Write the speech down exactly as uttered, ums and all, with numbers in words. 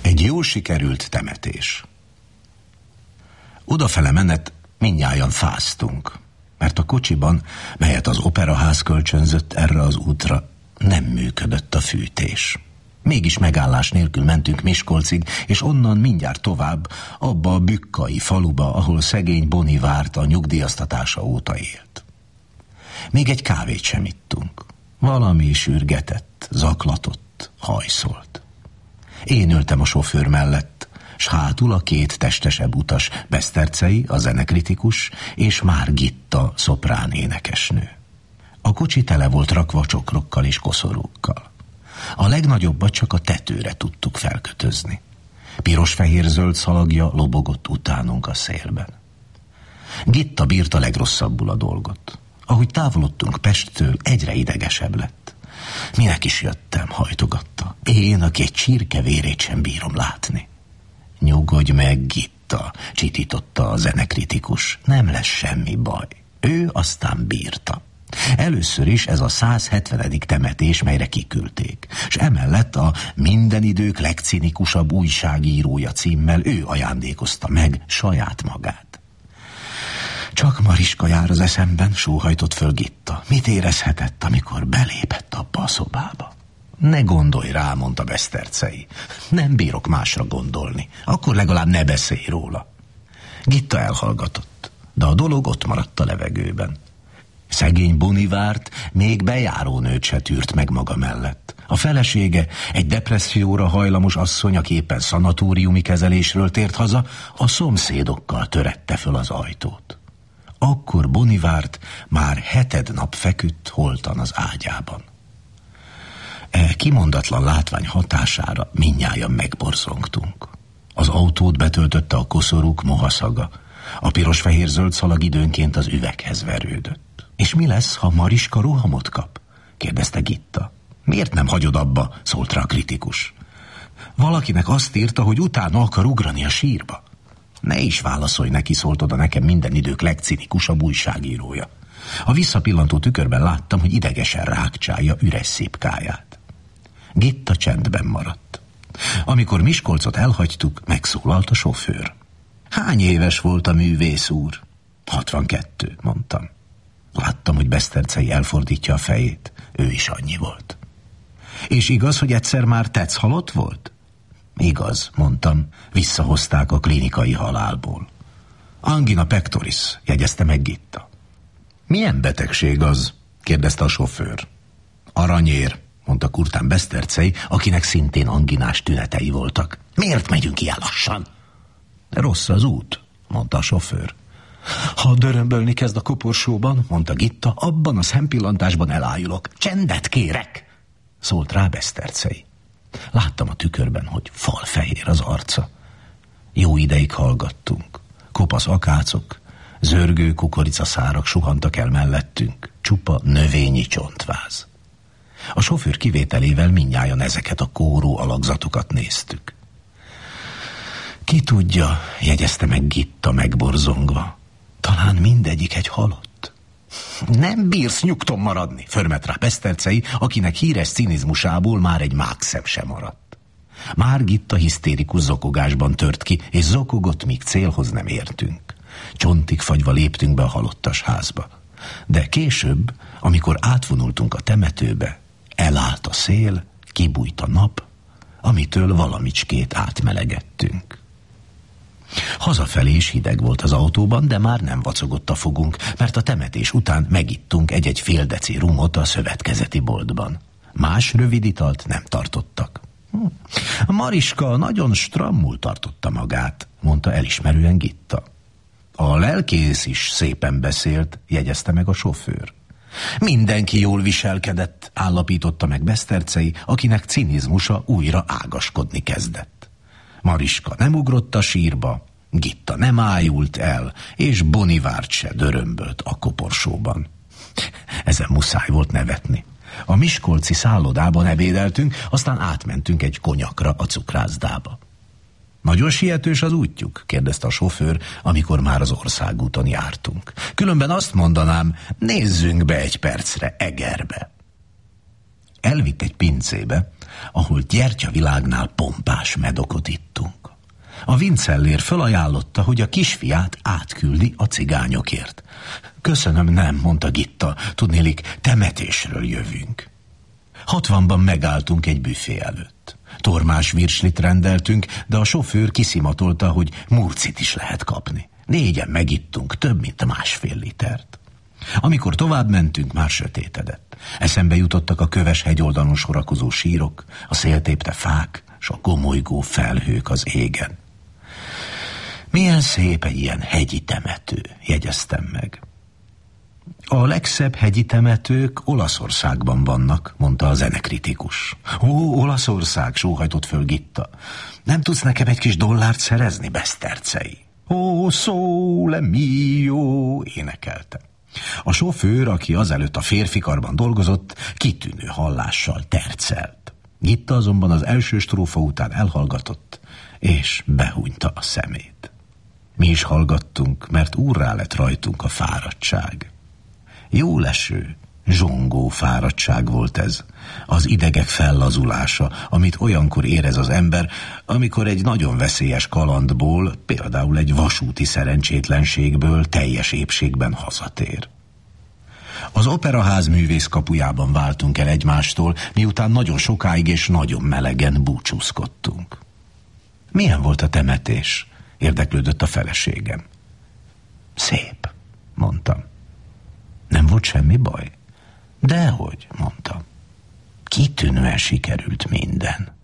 Egy jól sikerült temetés. Odafele menet mindnyájan fáztunk, mert a kocsiban, melyet az operaház kölcsönzött erre az útra, nem működött a fűtés. Mégis megállás nélkül mentünk Miskolcig, és onnan mindjárt tovább, abba a bükkai faluba, ahol szegény Boni várt a nyugdíjaztatása óta élt. Még egy kávét sem ittunk. Valami sürgetett, zaklatott, hajszolt. Én ültem a sofőr mellett, s hátul a két testesebb utas, Beszterczey, a zenekritikus, és Margitta, szoprán énekesnő. A kocsi tele volt rakva csokrokkal és koszorúkkal. A legnagyobbat csak a tetőre tudtuk felkötözni. Piros-fehér-zöld szalagja lobogott utánunk a szélben. Gitta bírta legrosszabbul a dolgot. Ahogy távolodtunk Pesttől, egyre idegesebb lett. Minek is jöttem, hajtogatta. Én, aki egy csirke vérét sem bírom látni. Nyugodj meg, Gitta, csitította a zenekritikus. Nem lesz semmi baj. Ő aztán bírta. Először is ez a száz hetvenedik temetés, melyre kiküldték, és emellett a minden idők legcinikusabb újságírója címmel ő ajándékozta meg saját magát. Csak Mariska jár az eszemben, sóhajtott föl Gitta. Mit érezhetett, amikor belépett abba a szobába? Ne gondolj rá, mondta Beszterczey. Nem bírok másra gondolni. Akkor legalább ne beszélj róla. Gitta elhallgatott, de a dolog ott maradt a levegőben. Szegény Boni várt, még bejárónőt se tűrt meg maga mellett. A felesége, egy depresszióra hajlamos asszony, aki éppen szanatóriumi kezelésről tért haza, a szomszédokkal törette föl az ajtót. Akkor Boni várt már heted nap feküdt holtan az ágyában. E kimondatlan látvány hatására mindnyájan megborzongtunk. Az autót betöltötte a koszorúk mohaszaga, a piros-fehér-zöld szalag időnként az üveghez verődött. És mi lesz, ha Mariska rohamot kap? kérdezte Gitta. Miért nem hagyod abba? Szólt rá a kritikus. Valakinek azt írta, hogy utána akar ugrani a sírba. Ne is válaszolj neki, szólt oda nekem minden idők legcinikusabb újságírója. A visszapillantó tükörben láttam, hogy idegesen rákcsálja üres szipkáját. Gitta csendben maradt. Amikor Miskolcot elhagytuk, megszólalt a sofőr. Hány éves volt a művész úr? hatvankettő, mondtam. Láttam, hogy Beszterczey elfordítja a fejét. Ő is annyi volt. És igaz, hogy egyszer már Tetsz halott volt? Igaz, mondtam. Visszahozták a klinikai halálból. Angina pectoris, jegyezte meg Gitta. Milyen betegség az? kérdezte a sofőr. Aranyér, mondta kurtán Beszterczey, akinek szintén anginás tünetei voltak. Miért megyünk ilyen lassan? Rossz az út, mondta a sofőr. Ha dörömbölni kezd a koporsóban, mondta Gitta, abban a szempillantásban elájulok. Csendet kérek, szólt rá Beszterczey. Láttam a tükörben, hogy falfehér az arca. Jó ideig hallgattunk. Kopasz akácok, zörgő kukoricaszárak suhantak el mellettünk. Csupa növényi csontváz. A sofőr kivételével mindnyájan ezeket a kóró alakzatokat néztük. Ki tudja, jegyezte meg Gitta megborzongva. Talán mindegyik egy halott. Nem bírsz nyugton maradni, förmet rá Beszterczey, akinek híres cinizmusából már egy mákszem sem maradt. Margitta hisztérikus zokogásban tört ki, és zokogott, míg célhoz nem értünk. Csontig fagyva léptünk be a halottas házba. De később, amikor átvonultunk a temetőbe, elállt a szél, kibújt a nap, amitől valamicskét átmelegettünk. Hazafelé is hideg volt az autóban, de már nem vacogott a fogunk, mert a temetés után megittunk egy-egy fél deci rumot a szövetkezeti boltban. Más rövid italt nem tartottak. Hm. Mariska nagyon strammul tartotta magát, mondta elismerően Gitta. A lelkész is szépen beszélt, jegyezte meg a sofőr. Mindenki jól viselkedett, állapította meg Beszterczey, akinek cinizmusa újra ágaskodni kezdett. Mariska nem ugrott a sírba, Gitta nem ájult el, és Boni várt se dörömbölt a koporsóban. Ezen muszáj volt nevetni. A miskolci szállodában ebédeltünk, aztán átmentünk egy konyakra a cukrászdába. Nagyon sietős az útjuk? kérdezte a sofőr, amikor már az országúton jártunk. Különben azt mondanám, nézzünk be egy percre Egerbe. Elvitt egy pincébe, ahol gyertyavilágnál pompás medokot ittunk. A Vincellér fölajánlotta, hogy a kisfiát átküldi a cigányokért. Köszönöm, nem, mondta Gitta, tudnélik, temetésről jövünk. Hatvanban megálltunk egy büfé előtt. Tormás virslit rendeltünk, de a sofőr kiszimatolta, hogy murcit is lehet kapni. Négyen megittunk több, mint másfél litert. Amikor tovább mentünk, már sötétedett. Eszembe jutottak a köves hegyoldalon sorakozó sírok, a széltépte fák, s a gomolygó felhők az égen. Milyen szép egy ilyen hegyi temető, jegyeztem meg. A legszebb hegyi temetők Olaszországban vannak, mondta a zenekritikus. Ó, Olaszország, sóhajtott föl Gitta. Nem tudsz nekem egy kis dollárt szerezni, besztercei? Ó, sole mio, énekelte. A sofőr, aki azelőtt a férfikarban dolgozott, kitűnő hallással tercelt. Gitta azonban az első strófa után elhallgatott, és behúnyta a szemét. Mi is hallgattunk, mert úrrá lett rajtunk a fáradtság. Jó leső, zsongó fáradtság volt ez, az idegek fellazulása, amit olyankor érez az ember, amikor egy nagyon veszélyes kalandból, például egy vasúti szerencsétlenségből teljes épségben hazatér. Az operaház művész kapujában váltunk el egymástól, miután nagyon sokáig és nagyon melegen búcsúzkodtunk. Milyen volt a temetés? Érdeklődött a feleségem. Szép, mondtam. Nem volt semmi baj? Dehogy, mondtam. Kitűnően sikerült minden.